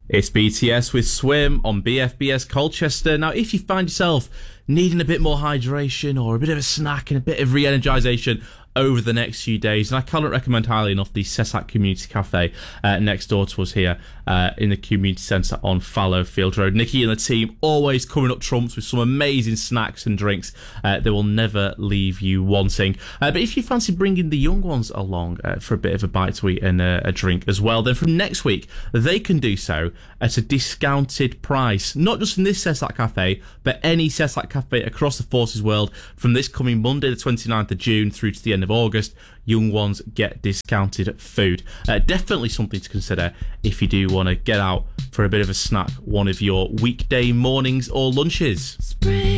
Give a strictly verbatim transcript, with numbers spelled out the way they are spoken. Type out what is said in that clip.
It's B T S with Swim on B F B S Colchester. Now, if you find yourself needing a bit more hydration or a bit of a snack and a bit of re-energisation over the next few days, and I cannot recommend highly enough the Cessac Community Cafe uh, next door to us here uh, in the community centre on Fallowfield Road. Nikki and the team always coming up trumps with some amazing snacks and drinks uh, that will never leave you wanting. Uh, but if you fancy bringing the young ones along uh, for a bit of a bite to eat and uh, a drink as well, then from next week they can do so at a discounted price, not just in this Cessac Cafe, but any Cessac Cafe across the Forces world. From this coming Monday the twenty-ninth of June through to the end of August, young ones get discounted food. Uh, definitely something to consider if you do want to get out for a bit of a snack one of your weekday mornings or lunches. Spring.